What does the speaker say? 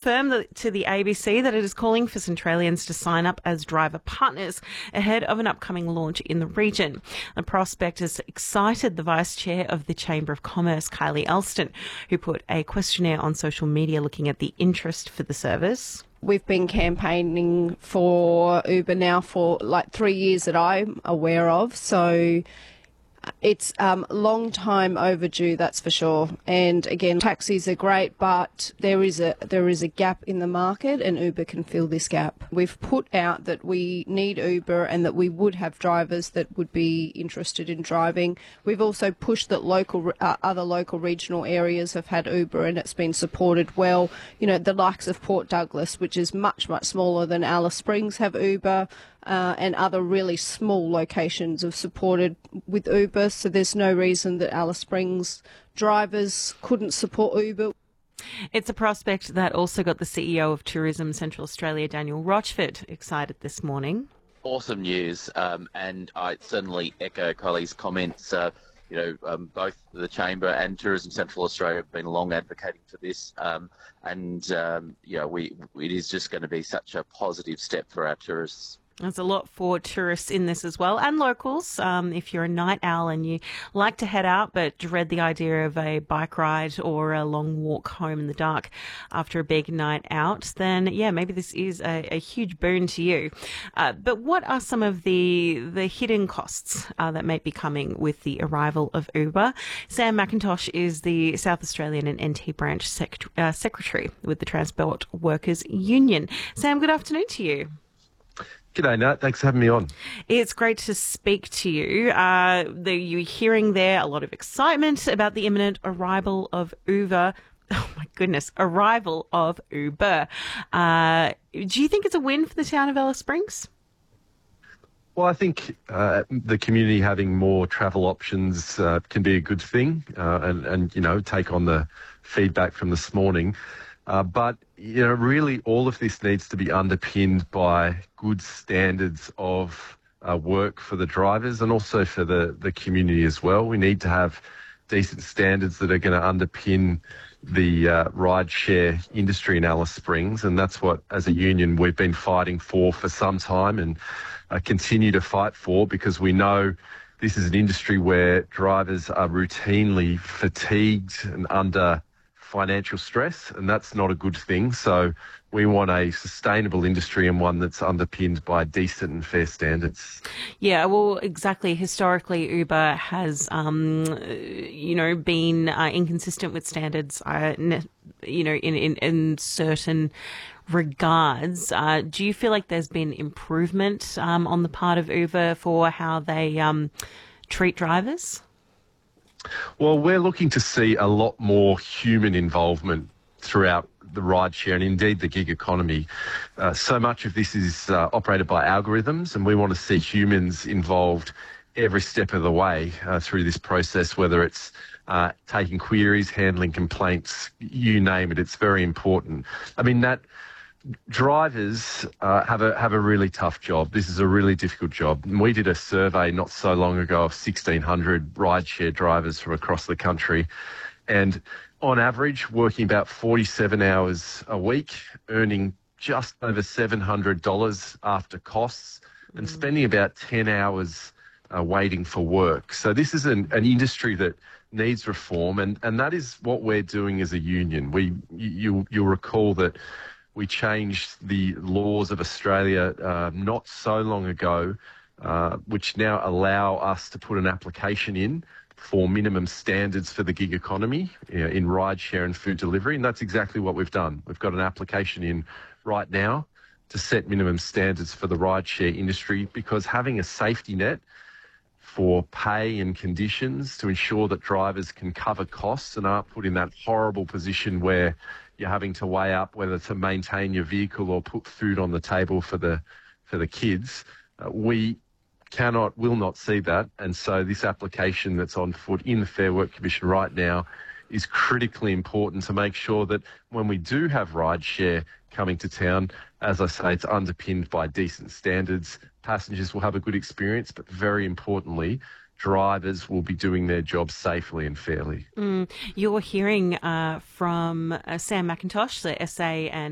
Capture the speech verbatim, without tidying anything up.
confirmed that, to the A B C that it is calling for Centralians to sign up as driver partners ahead of an upcoming launch in the region. The prospect has excited the Vice Chair of the Chamber of Commerce, Kylie Elston, who put a questionnaire on social media looking at the interest for the service. We've been campaigning for Uber now for like three years that I'm aware of, so it's um, long time overdue, that's for sure. And again, taxis are great, but there is a there is a gap in the market, and Uber can fill this gap. We've put out that we need Uber and that we would have drivers that would be interested in driving. We've also pushed that local uh, other local regional areas have had Uber, and it's been supported well. You know, the likes of Port Douglas, which is much much smaller than Alice Springs, have Uber. Uh, and other really small locations have supported with Uber, so there's no reason that Alice Springs drivers couldn't support Uber. It's a prospect that also got the C E O of Tourism Central Australia, Daniel Rochford, excited this morning. Awesome news, um, and I certainly echo Kylie's comments. Uh, you know, um, both the Chamber and Tourism Central Australia have been long advocating for this, um, and um, you know, we it is just going to be such a positive step for our tourists. There's a lot for tourists in this as well, and locals. Um, if you're a night owl and you like to head out but dread the idea of a bike ride or a long walk home in the dark after a big night out, then yeah, maybe this is a, a huge boon to you. Uh, but what are some of the the hidden costs uh, that may be coming with the arrival of Uber? Sam McIntosh is the South Australian and N T branch sec- uh, secretary with the Transport Workers Union. Sam, good afternoon to you. G'day, Nat. Thanks for having me on. It's great to speak to you. Uh, the, you're hearing there a lot of excitement about the imminent arrival of Uber. Oh, my goodness, arrival of Uber. Uh, do you think it's a win for the town of Alice Springs? Well, I think uh, the community having more travel options uh, can be a good thing uh, and, and, you know, take on the feedback from this morning. Uh, but, you know, really all of this needs to be underpinned by good standards of uh, work for the drivers and also for the, the community as well. We need to have decent standards that are going to underpin the uh, rideshare industry in Alice Springs, and that's what, as a union, we've been fighting for for some time and uh, continue to fight for, because we know this is an industry where drivers are routinely fatigued and under financial stress, and that's not a good thing. So we want a sustainable industry and one that's underpinned by decent and fair standards. Yeah, well, exactly. Historically, Uber has, um, you know, been uh, inconsistent with standards, uh, ne- you know, in, in, in certain regards. Uh, do you feel like there's been improvement um, on the part of Uber for how they um, treat drivers? Well, we're looking to see a lot more human involvement throughout the rideshare and indeed the gig economy. Uh, so much of this is uh, operated by algorithms, and we want to see humans involved every step of the way uh, through this process, whether it's uh, taking queries, handling complaints, you name it. It's very important. I mean, that drivers uh, have a have a really tough job. This is a really difficult job. And we did a survey not so long ago of sixteen hundred rideshare drivers from across the country, and on average working about forty-seven hours a week, earning just over seven hundred dollars after costs, and mm. spending about ten hours uh, waiting for work. So this is an, an industry that needs reform, and, and that is what we're doing as a union. We you, you'll recall that we changed the laws of Australia uh, not so long ago, uh, which now allow us to put an application in for minimum standards for the gig economy, you know, in rideshare and food delivery. And that's exactly what we've done. We've got an application in right now to set minimum standards for the rideshare industry, because having a safety net for pay and conditions to ensure that drivers can cover costs and aren't put in that horrible position where you're having to weigh up whether to maintain your vehicle or put food on the table for the for the kids. Uh, we cannot, will not see that. And so this application that's on foot in the Fair Work Commission right now is critically important to make sure that when we do have rideshare coming to town, as I say, it's underpinned by decent standards. Passengers will have a good experience, but very importantly, drivers will be doing their job safely and fairly. Mm. You're hearing uh, from uh, Sam McIntosh, the S A and